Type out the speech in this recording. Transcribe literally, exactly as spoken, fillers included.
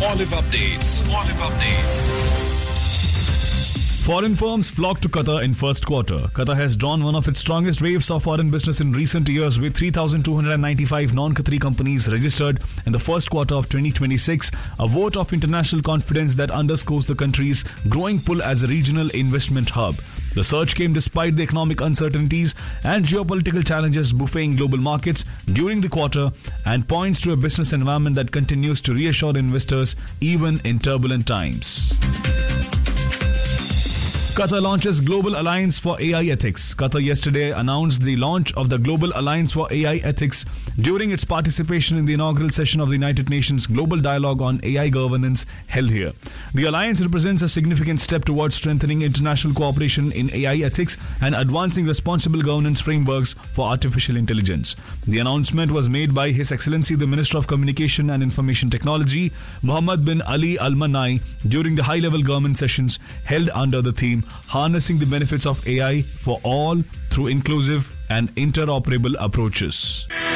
Olive Updates. Olive Updates. Foreign firms flocked to Qatar in first quarter. Qatar has drawn one of its strongest waves of foreign business in recent years, with three thousand two hundred ninety-five non-Qatari companies registered in the first quarter of twenty twenty-six, a vote of international confidence that underscores the country's growing pull as a regional investment hub. The surge came despite the economic uncertainties and geopolitical challenges buffeting global markets during the quarter, and points to a business environment that continues to reassure investors even in turbulent times. Qatar launches Global Alliance for A I Ethics. Qatar yesterday announced the launch of the Global Alliance for A I Ethics during its participation in the inaugural session of the United Nations Global Dialogue on A I Governance held here. The alliance represents a significant step towards strengthening international cooperation in A I ethics and advancing responsible governance frameworks for artificial intelligence. The announcement was made by His Excellency the Minister of Communication and Information Technology, Mohammed bin Ali Al Manai, during the high-level government sessions held under the theme Harnessing the Benefits of A I for All through Inclusive and Interoperable Approaches.